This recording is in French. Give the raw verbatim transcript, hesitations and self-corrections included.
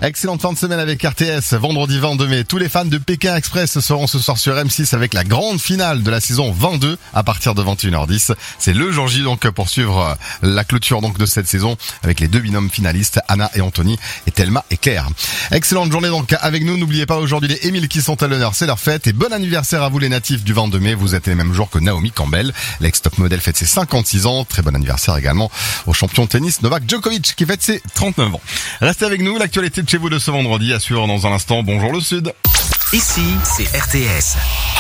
Excellente fin de semaine avec R T S. Vendredi vingt-deux mai, tous les fans de Pékin Express seront ce soir sur M six avec la grande finale de la saison vingt-deux à partir de vingt et une heures dix. C'est le jour J donc pour suivre la clôture donc de cette saison avec les deux binômes finalistes, Anna et Anthony et Thelma et Claire. Excellente journée donc avec nous. N'oubliez pas aujourd'hui les Émile qui sont à l'honneur, c'est leur fête, et bon anniversaire à vous les natifs du vingt-deux mai. Vous êtes les mêmes jours que Naomi Campbell. L'ex-top modèle fête ses cinquante-six ans. Très bon anniversaire également au champion de tennis Novak Djokovic qui fête ses trente-neuf ans. Restez avec nous, l'actualité de chez vous de ce vendredi à suivre dans un instant. Bonjour le Sud. Ici, c'est R T S.